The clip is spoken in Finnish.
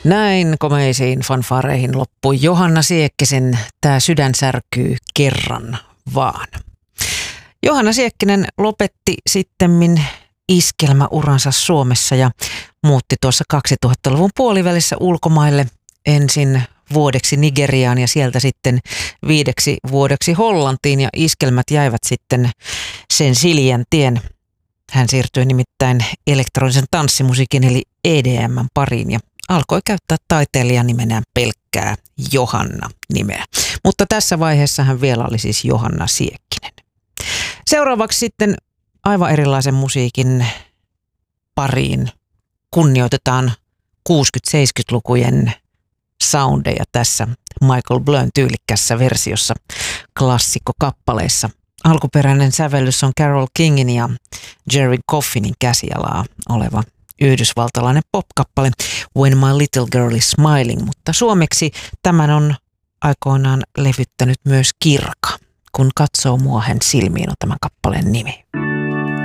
Näin komeisiin fanfareihin loppui Johanna Siekkisen Tää sydän särkyy kerran vaan. Johanna Siekkinen lopetti sittemmin iskelmäuransa Suomessa ja muutti tuossa 2000-luvun puolivälissä ulkomaille ensin vuodeksi Nigeriaan ja sieltä sitten 5 vuodeksi Hollantiin ja iskelmät jäivät sitten sen Siljän tien. Hän siirtyi nimittäin elektronisen tanssimusiikin eli EDM:n pariin ja alkoi käyttää taiteilijan nimenään pelkkää Johanna-nimeä. Mutta tässä vaiheessa hän vielä oli siis Johanna Siekkinen. Seuraavaksi sitten aivan erilaisen musiikin pariin kunnioitetaan 60-70-lukujen soundeja tässä Michael Blön tyylikkässä versiossa klassikkokappaleissa. Alkuperäinen sävellys on Carole Kingin ja Jerry Coffinin käsialaa oleva yhdysvaltalainen pop-kappale When My Little Girl is Smiling, mutta suomeksi tämän on aikoinaan levyttänyt myös Kirka. Kun katsoo mua hän silmiin on tämän kappaleen nimi.